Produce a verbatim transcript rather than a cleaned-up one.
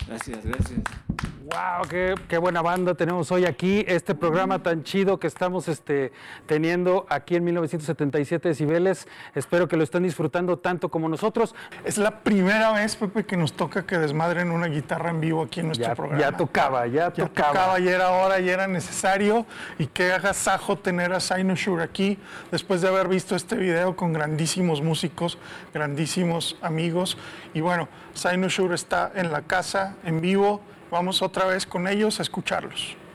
Gracias, gracias. Wow, qué, qué buena banda tenemos hoy aquí, este programa tan chido que estamos este, teniendo aquí en mil novecientos setenta y siete Decibeles. Espero que lo estén disfrutando tanto como nosotros. Es la primera vez, Pepe, que nos toca que desmadren una guitarra en vivo aquí en nuestro Ya, programa. ya tocaba, ya, Ya tocaba. tocaba, ya era hora, ya era necesario. Y qué agasajo tener a Cynosure aquí, después de haber visto este video con grandísimos músicos, grandísimos amigos. Y bueno, Cynosure está en la casa, en vivo. Vamos otra vez con ellos a escucharlos.